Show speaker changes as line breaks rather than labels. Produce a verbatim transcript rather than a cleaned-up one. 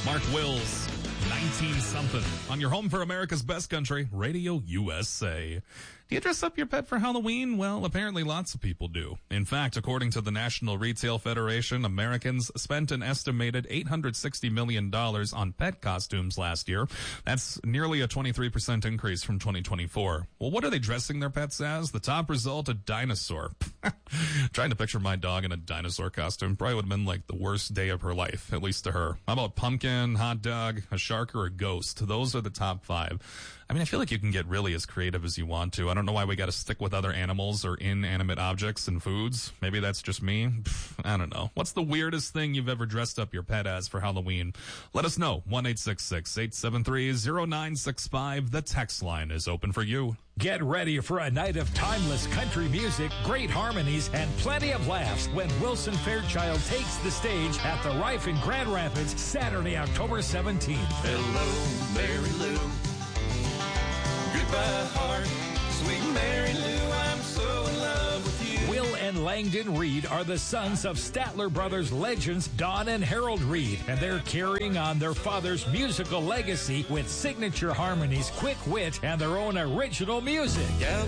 Mark Wills, nineteen something, on your home for America's best country, Radio U S A. Do you dress up your pet for Halloween? Well, apparently lots of people do. In fact, according to the National Retail Federation, Americans spent an estimated eight hundred sixty million dollars on pet costumes last year. That's nearly a twenty-three percent increase from twenty twenty-four. Well, what are they dressing their pets as? The top result, a dinosaur. Trying to picture my dog in a dinosaur costume probably would have been like the worst day of her life, at least to her. How about pumpkin, hot dog, a shark, or a ghost? Those are the top five. I mean, I feel like you can get really as creative as you want to. I don't know why we got to stick with other animals or inanimate objects and foods. Maybe that's just me. Pfft, I don't know. What's the weirdest thing you've ever dressed up your pet as for Halloween? Let us know. one eight six six, eight seven three, zero nine six five. The text line is open for you.
Get ready for a night of timeless country music, great harmonies, and plenty of laughs when Wilson Fairchild takes the stage at the Rife in Grand Rapids, Saturday, October seventeenth.
Hello, Mary Lou. Goodbye, heart. Sweet Mary Lou, I'm so in love with you.
Will and Langdon Reed are the sons of Statler Brothers legends Don and Harold Reed, and they're carrying on their father's musical legacy with signature harmonies, quick wit, and their own original music.
Yeah,